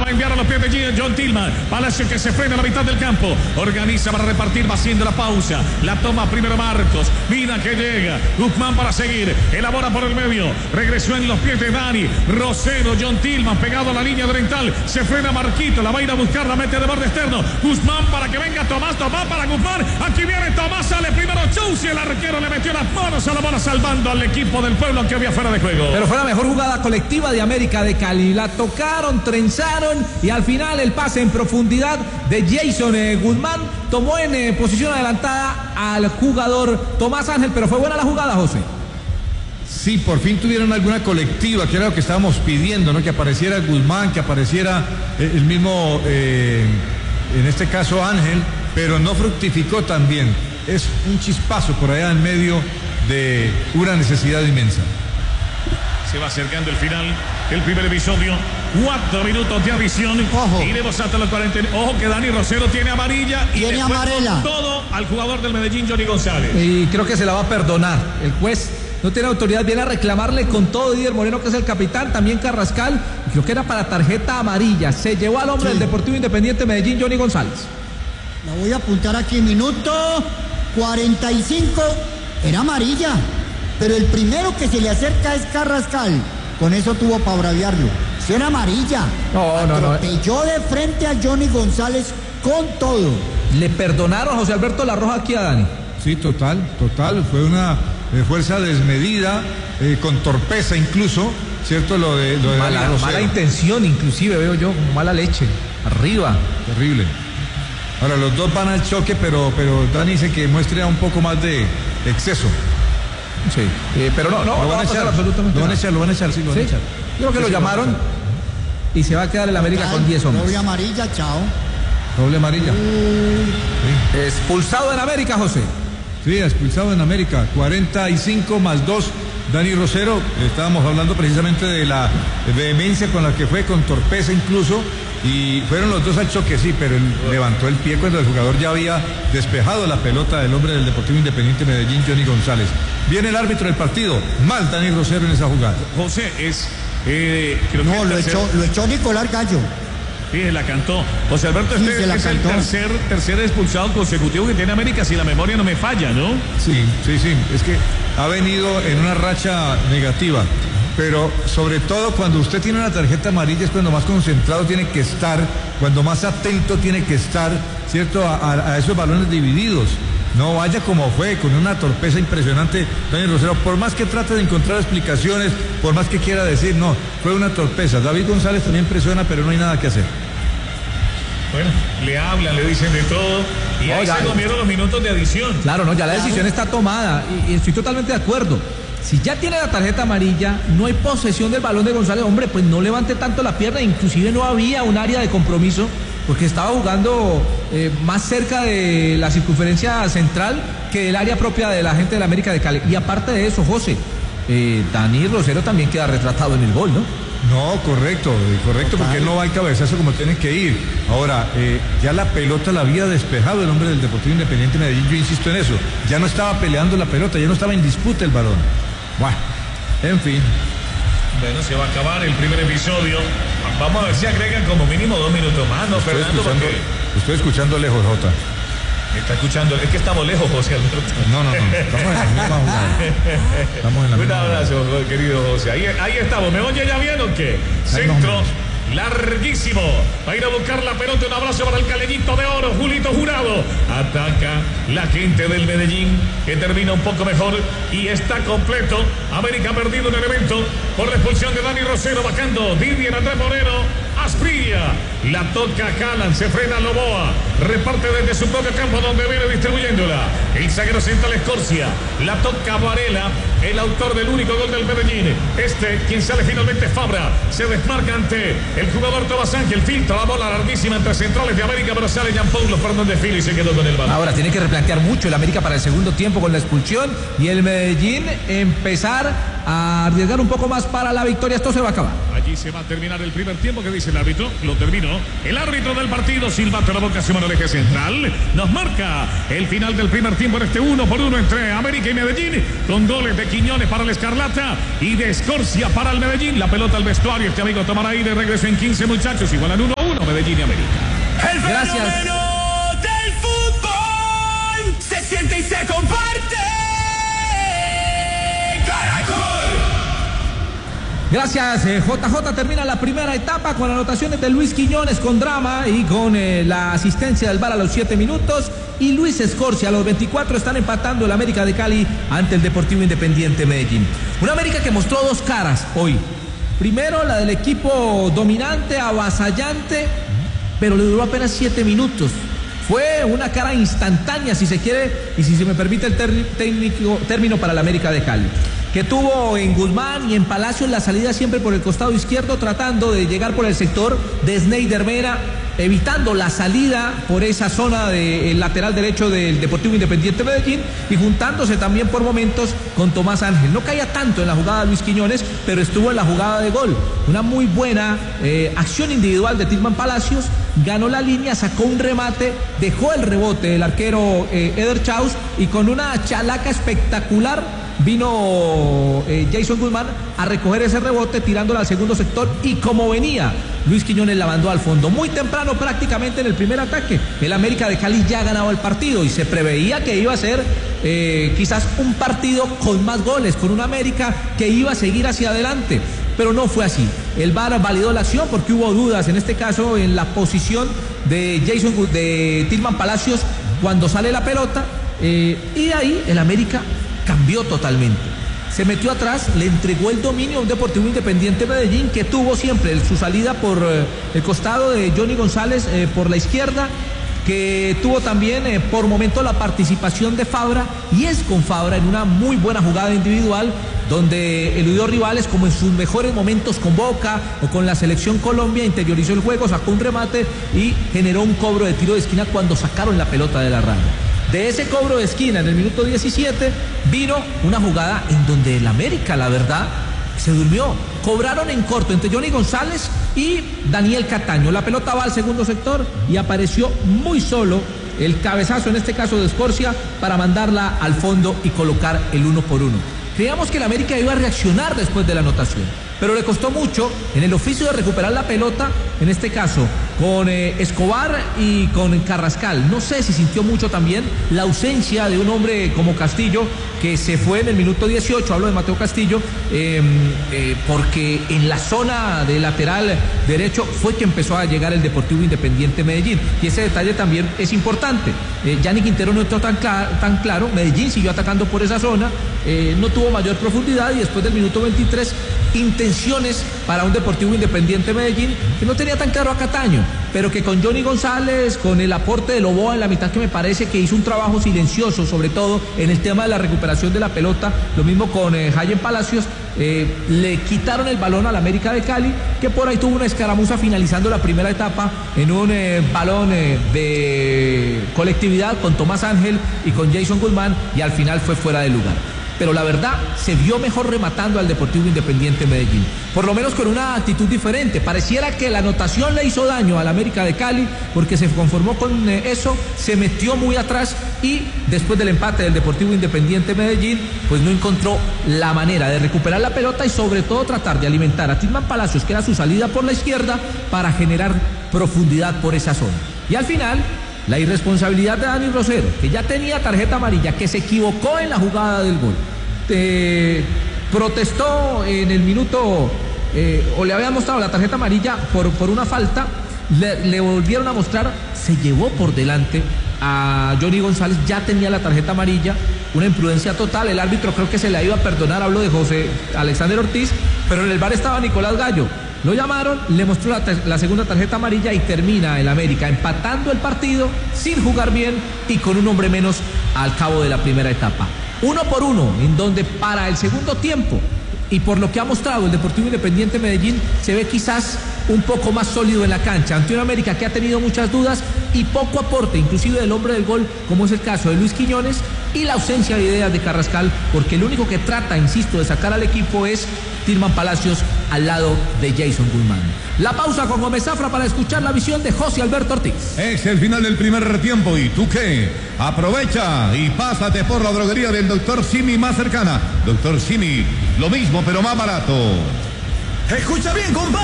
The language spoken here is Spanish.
va a enviar a los pies de John Tillman. Palacio que se frena a la mitad del campo. Organiza para repartir, va haciendo la pausa. La toma primero Marcos. Mira que llega. Guzmán para seguir. Elabora por el medio. Regresó en los pies de Dani Rosero. John Tillman pegado a la línea oriental. Se frena Marquito. La va a ir a buscar. La mete de borde externo. Guzmán para que venga Tomás. Tomás para Guzmán. Aquí viene Tomás. Sale primero Chausi. El arquero le metió las manos a la bola salvando al equipo del pueblo que había fuera de juego. Pero fue la mejor jugada colectiva de América de Cali. La tocaron, trenzaron y al final el pase en profundidad de Jason Guzmán tomó en posición adelantada al jugador Tomás Ángel, pero fue buena la jugada, José. Sí, por fin tuvieron alguna colectiva, que era lo que estábamos pidiendo, ¿no? Que apareciera Guzmán, que apareciera el mismo, en este caso Ángel, pero no fructificó tan bien. Es un chispazo por allá en medio de una necesidad inmensa. Se va acercando el final del primer episodio. 4 minutos de adición. Ojo. Iremos hasta los 40. Ojo que Dani Rosero tiene amarilla. Y tiene amarela. Todo al jugador del Medellín, Johnny González. Y creo que se la va a perdonar. El juez no tiene autoridad, viene a reclamarle con todo Didier Moreno, que es el capitán, también Carrascal. Creo que era para tarjeta amarilla. Se llevó al hombre del Deportivo Independiente Medellín, Johnny González. La voy a apuntar aquí, minuto 45. Era amarilla. Pero el primero que se le acerca es Carrascal. Con eso tuvo para braviarlo. Si era amarilla. No. Atropelló de frente a Johnny González con todo. Le perdonaron a José Alberto La Roja aquí a Dani. Sí, total. Fue una fuerza desmedida, con torpeza incluso, ¿cierto? Lo de mala intención, inclusive veo yo, mala leche. Arriba. Terrible. Ahora, los dos van al choque, pero Dani dice que muestre un poco más de exceso. Sí, pero no va a pasar absolutamente nada. Lo van a echar. Yo creo que lo llamaron y se va a quedar el América con 10 hombres. Doble amarilla, chao. Doble amarilla. Sí. Expulsado en América, José. Sí, expulsado en América. 45 más 2. Dani Rosero, estábamos hablando precisamente de la vehemencia con la que fue, con torpeza incluso, y fueron los dos al choque, sí, pero él levantó el pie cuando el jugador ya había despejado la pelota del hombre del Deportivo Independiente Medellín, Johnny González. Viene el árbitro del partido, mal Dani Rosero en esa jugada. José, lo echó Nicolás Gallo. Sí, la cantó. José Alberto, es el tercer expulsado consecutivo que tiene América, si la memoria no me falla, ¿no? Sí, es que ha venido en una racha negativa, pero sobre todo cuando usted tiene una tarjeta amarilla es cuando más concentrado tiene que estar, cuando más atento tiene que estar, ¿cierto? A esos balones divididos. No vaya como fue, con una torpeza impresionante Dani Rosero, por más que trate de encontrar explicaciones, por más que quiera decir, no, fue una torpeza. David González también presiona, pero no hay nada que hacer. Bueno, le hablan, le dicen de todo, y ahí se comieron los minutos de adición. Claro, ya la decisión está tomada, y estoy totalmente de acuerdo. Si ya tiene la tarjeta amarilla, no hay posesión del balón de González, hombre, pues no levante tanto la pierna, inclusive no había un área de compromiso, porque estaba jugando más cerca de la circunferencia central que del área propia de la gente de la América de Cali. Y aparte de eso, José, Dani Rosero también queda retratado en el gol, ¿no? No, correcto, porque él no va al cabezazo como tiene que ir. Ahora, ya la pelota la había despejado el hombre del Deportivo Independiente Medellín, yo insisto en eso. Ya no estaba peleando la pelota, ya no estaba en disputa el balón. Bueno, en fin. Bueno, se va a acabar el primer episodio. Vamos a ver si agregan como mínimo 2 minutos más, ¿no, Fernando? Estoy escuchando lejos, Jota. Está escuchando, es que estamos lejos, José Alberto. No, estamos en la misma jugada. Un abrazo, querido José. Ahí estamos. ¿Me oye ya bien o qué? Centro larguísimo. Va a ir a buscar la pelota. Un abrazo para el caleñito de oro, Julito Jurado. Ataca la gente del Medellín, que termina un poco mejor y está completo. América ha perdido un elemento por la expulsión de Dani Rosero, bajando Didier Andrés Moreno. Asprilla, la toca Calan, se frena Loboa, reparte desde su propio campo donde viene distribuyéndola. El zaguero central Escorcia, la toca Varela, el autor del único gol del Medellín. Quien sale finalmente Fabra, se desmarca ante el jugador Tomás Ángel, filtra la bola larguísima entre centrales de América, pero sale Jean-Paul Fernández Fili y se quedó con el balón. Ahora tiene que replantear mucho el América para el segundo tiempo con la expulsión y el Medellín empezar a arriesgar un poco más para la victoria. Esto se va a acabar. Allí se va a terminar el primer tiempo. ¿Qué dice el árbitro? Lo terminó. El árbitro del partido, silbato en la boca, Simón, el eje central, nos marca el final del primer tiempo en este 1-1 entre América y Medellín, con goles de Quiñones para el Escarlata y de Escorcia para el Medellín. La pelota al vestuario, este amigo tomará aire, regreso en 15, muchachos, igualan 1-1. 1, Medellín y América. El fenómeno del fútbol se siente y se comparte. ¡Caracol! Gracias, JJ. Termina la primera etapa con anotaciones de Luis Quiñones con drama y con la asistencia del VAR a los 7 minutos. Y Luis Escorcia a los 24 están empatando el América de Cali ante el Deportivo Independiente Medellín. Una América que mostró dos caras hoy. Primero la del equipo dominante, avasallante, pero le duró apenas 7 minutos. Fue una cara instantánea, si se quiere, y si se me permite el término para el América de Cali, que tuvo en Guzmán y en Palacios la salida siempre por el costado izquierdo, tratando de llegar por el sector de Sneider Mera, evitando la salida por esa zona del lateral derecho del Deportivo Independiente Medellín y juntándose también por momentos con Tomás Ángel. No caía tanto en la jugada Luis Quiñones, pero estuvo en la jugada de gol. Una muy buena acción individual de Tilman Palacios, ganó la línea, sacó un remate, dejó el rebote el arquero Eder Chaus y con una chalaca espectacular vino Jason Guzmán a recoger ese rebote tirándola al segundo sector y como venía Luis Quiñones la mandó al fondo. Muy temprano prácticamente en el primer ataque el América de Cali ya ganaba el partido y se preveía que iba a ser quizás un partido con más goles, con un América que iba a seguir hacia adelante, pero no fue así. El VAR validó la acción porque hubo dudas en este caso en la posición de Tilman Palacios cuando sale la pelota y de ahí el América cambió totalmente. Se metió atrás, le entregó el dominio a un Deportivo Independiente Medellín que tuvo siempre su salida por el costado de Johnny González por la izquierda, que tuvo también por momento la participación de Fabra, y es con Fabra en una muy buena jugada individual donde eludió rivales como en sus mejores momentos con Boca o con la Selección Colombia, interiorizó el juego, sacó un remate y generó un cobro de tiro de esquina cuando sacaron la pelota de la raya. De ese cobro de esquina en el minuto 17 vino una jugada en donde el América, la verdad, se durmió. Cobraron en corto entre Johnny González y Daniel Cataño. La pelota va al segundo sector y apareció muy solo el cabezazo, en este caso de Escorcia, para mandarla al fondo y colocar el 1-1. Creíamos que el América iba a reaccionar después de la anotación, pero le costó mucho en el oficio de recuperar la pelota, en este caso con Escobar y con Carrascal. No sé si sintió mucho también la ausencia de un hombre como Castillo, que se fue en el minuto 18, hablo de Mateo Castillo, porque en la zona de lateral derecho fue que empezó a llegar el Deportivo Independiente Medellín, y ese detalle también es importante. Gianni Quintero no entró tan claro, Medellín siguió atacando por esa zona, no tuvo mayor profundidad, y después del minuto 23 intenciones para un Deportivo Independiente Medellín que no tenía tan claro a Cataño, pero que con Johnny González, con el aporte de Loboa en la mitad, que me parece que hizo un trabajo silencioso, sobre todo en el tema de la recuperación de la pelota, lo mismo con Jaime Palacios, le quitaron el balón al América de Cali, que por ahí tuvo una escaramuza finalizando la primera etapa en un balón de colectividad con Tomás Ángel y con Jason Guzmán, y al final fue fuera de lugar. Pero la verdad, se vio mejor rematando al Deportivo Independiente Medellín, por lo menos con una actitud diferente. Pareciera que la anotación le hizo daño al América de Cali, porque se conformó con eso, se metió muy atrás, y después del empate del Deportivo Independiente Medellín, pues no encontró la manera de recuperar la pelota y sobre todo tratar de alimentar a Tilman Palacios, que era su salida por la izquierda, para generar profundidad por esa zona. Y al final, la irresponsabilidad de Dani Rosero, que ya tenía tarjeta amarilla, que se equivocó en la jugada del gol. Protestó en el minuto, o le habían mostrado la tarjeta amarilla por una falta, le volvieron a mostrar, se llevó por delante a Johnny González, ya tenía la tarjeta amarilla, una imprudencia total. El árbitro creo que se la iba a perdonar, hablo de José Alexander Ortiz, pero en el VAR estaba Nicolás Gallo. Lo llamaron, le mostró la segunda tarjeta amarilla y termina el América empatando el partido sin jugar bien y con un hombre menos al cabo de la primera etapa. 1-1, en donde para el segundo tiempo, y por lo que ha mostrado el Deportivo Independiente Medellín, se ve quizás un poco más sólido en la cancha, ante un América que ha tenido muchas dudas y poco aporte, inclusive del hombre del gol, como es el caso de Luis Quiñones, y la ausencia de ideas de Carrascal, porque el único que trata, insisto, de sacar al equipo es Tilman Palacios al lado de Jason Guzmán. La pausa con Gómez Zafra para escuchar la visión de José Alberto Ortiz. Es el final del primer tiempo, ¿y tú qué? Aprovecha y pásate por la droguería del Dr. Simi más cercana. Dr. Simi, lo mismo pero más barato. Escucha bien, compadre.